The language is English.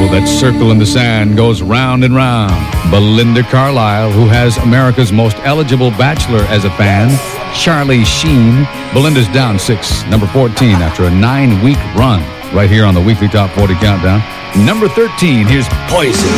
that circle in the sand goes round and round. Belinda Carlisle, who has America's most eligible bachelor as a fan, Charlie Sheen. Belinda's down 6, number 14, after a 9-week run, right here on the weekly Top 40 Countdown. Number 13, here's Poison.